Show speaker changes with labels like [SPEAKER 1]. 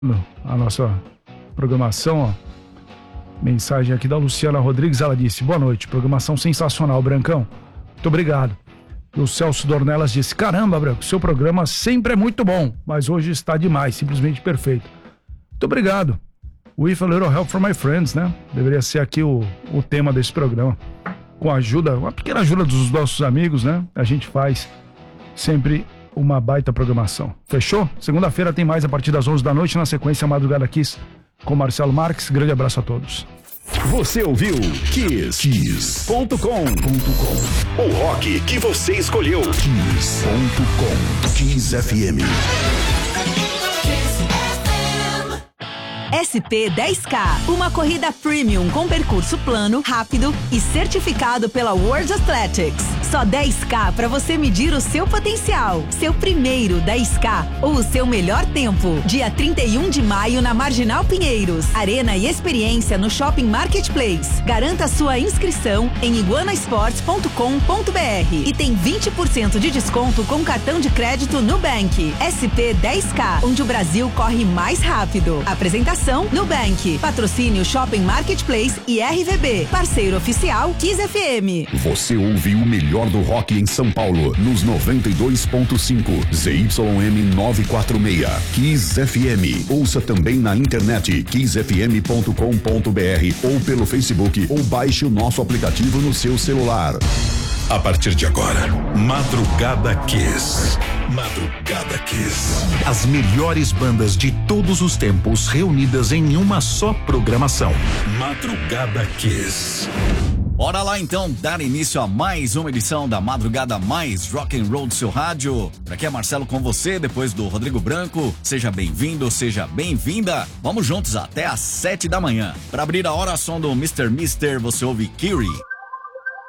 [SPEAKER 1] a nossa programação, ó. Mensagem aqui da Luciana Rodrigues, ela disse: boa noite, programação sensacional, Brancão. Muito obrigado. E o Celso Dornelas disse: caramba, Branco, seu programa sempre é muito bom, mas hoje está demais, simplesmente perfeito. Muito obrigado. With a little help from my friends, né? Deveria ser aqui o tema desse programa. Com a ajuda, uma pequena ajuda dos nossos amigos, né? A gente faz sempre uma baita programação. Fechou? Segunda-feira tem mais a partir das 11 da noite, na sequência Madrugada Kiss com Marcelo Marques. Grande abraço a todos.
[SPEAKER 2] Você ouviu Kiss.com. O rock que você escolheu. Kiss.com. Kiss FM.
[SPEAKER 3] SP10K, uma corrida premium com percurso plano, rápido e certificado pela World Athletics. Só 10K para você medir o seu potencial. Seu primeiro 10K ou o seu melhor tempo. Dia 31 de maio na Marginal Pinheiros. Arena e experiência no Shopping Marketplace. Garanta sua inscrição em iguanasports.com.br e tem 20% de desconto com cartão de crédito Nubank. SP10K, onde o Brasil corre mais rápido. Apresentação Nubank. Patrocínio Shopping Marketplace e RVB. Parceiro oficial Kiss FM.
[SPEAKER 2] Você ouve o melhor do rock em São Paulo nos 92.5 ZYM 946 Kiss FM. Ouça também na internet kissfm.com.br ou pelo Facebook ou baixe o nosso aplicativo no seu celular. A partir de agora, Madrugada Kiss. Madrugada Kiss. As melhores bandas de todos os tempos reunidas em uma só programação. Madrugada Kiss.
[SPEAKER 4] Bora lá então dar início a mais uma edição da Madrugada Mais Rock and Roll do seu rádio. Por aqui é Marcelo com você, depois do Rodrigo Branco. Seja bem-vindo, seja bem-vinda. Vamos juntos até às 7 da manhã. Para abrir a hora, som do Mr. Mister, você ouve Kiri.